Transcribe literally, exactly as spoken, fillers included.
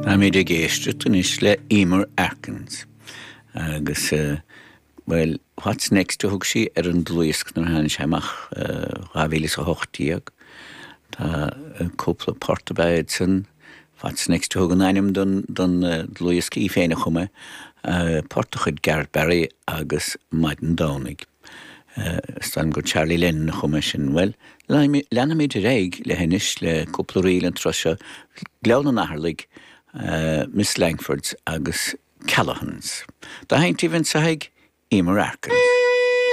mé de géiste tún is le Emer Atkins. Agus, uh, well, what's next to hug si ar an dlúisc nar hain seamach ráhílis a hochtíag. Tá cúpla portabaid san, what's next to hug an ainim don, don uh, dlúisc í féine chume, uh, portachid Garrett Barry agus Maiden Downig. Uh, Stan go Charlie Lynn na chume sin, well, lena mé de réig le henis le cúpla riil an trosio gleon an aharlig uh, Miss Langfords agus Callaghan's. Da haint even saig Emer Atkins.